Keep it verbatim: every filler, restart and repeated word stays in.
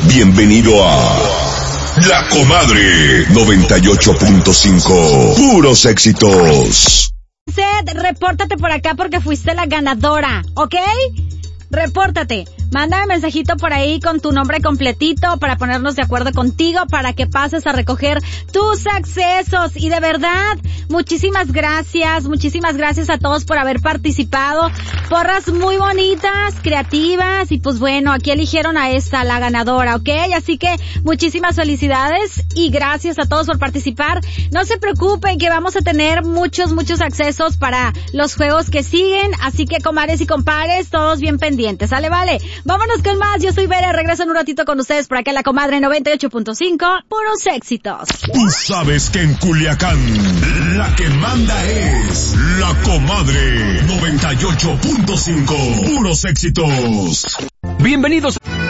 Bienvenido a La Comadre noventa y ocho punto cinco. Puros éxitos. Seth, repórtate por acá porque fuiste la ganadora, ¿ok? Repórtate. Mándame mensajito por ahí con tu nombre completito para ponernos de acuerdo contigo para que pases a recoger tus accesos. Y de verdad, muchísimas gracias, muchísimas gracias a todos por haber participado. Porras muy bonitas, creativas y pues bueno, aquí eligieron a esta, la ganadora, ¿ok? Así que muchísimas felicidades y gracias a todos por participar. No se preocupen que vamos a tener muchos, muchos accesos para los juegos que siguen. Así que comadres y compares, todos bien pendientes, ¿sale? Vale. Vámonos con más, yo soy Vera, regreso en un ratito con ustedes por acá en La Comadre noventa y ocho punto cinco, puros éxitos. Tú sabes que en Culiacán, la que manda es La Comadre noventa y ocho punto cinco, puros éxitos. Bienvenidos.